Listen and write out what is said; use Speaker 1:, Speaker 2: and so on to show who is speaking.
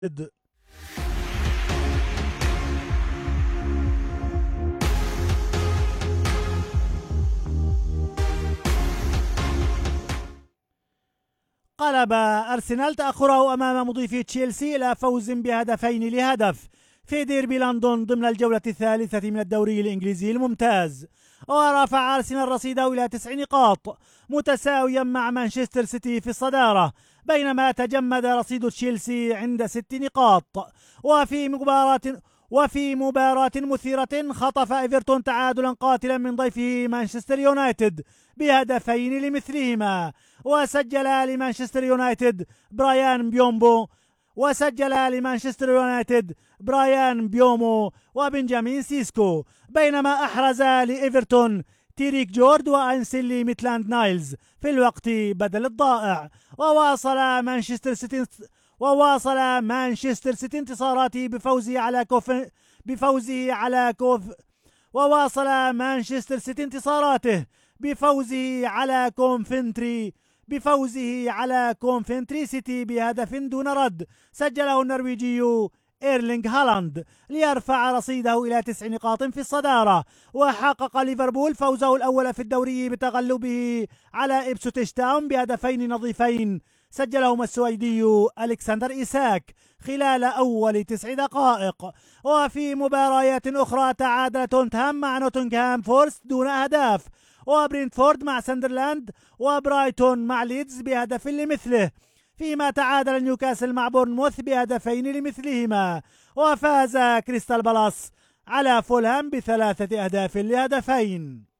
Speaker 1: قلب أرسنال تأخره أمام مضيف تشيلسي إلى فوز بهدفين لهدف في ديربي لندن ضمن الجولة الثالثة من الدوري الإنجليزي الممتاز، ورفع أرسنال رصيده إلى 9 نقاط متساويا مع مانشستر سيتي في الصدارة، بينما تجمد رصيد تشيلسي عند 6 نقاط. وفي مباراة مثيرة خطف إيفرتون تعادلا قاتلا من ضيفه مانشستر يونايتد بهدفين لمثلهما، وسجل لمانشستر يونايتد برايان بيومو وبنجامين سيسكو، بينما أحرز لإيفرتون تيريك جورد وأنسيلي ميتلاند نايلز في الوقت بدل الضائع. وواصل مانشستر سيتي انتصاراته بفوزه على كونفنتري سيتي بهدف دون رد سجله النرويجي إيرلينغ هالاند ليرفع رصيده إلى 9 نقاط في الصدارة. وحقق ليفربول فوزه الأول في الدوري بتغلبه على إبسوتش تاون بهدفين نظيفين سجلهما السويدي ألكسندر إيساك خلال أول 9 دقائق. وفي مباريات أخرى تعادل توتنهام مع نوتنغهام فورست دون أهداف، وبرينتفورد مع ساندرلاند، وبرايتون مع ليدز بهدف لمثله، فيما تعادل نيوكاسل مع بورنموث بهدفين لمثلهما. وفاز كريستال بالاس على فولهام ب3 أهداف لهدفين.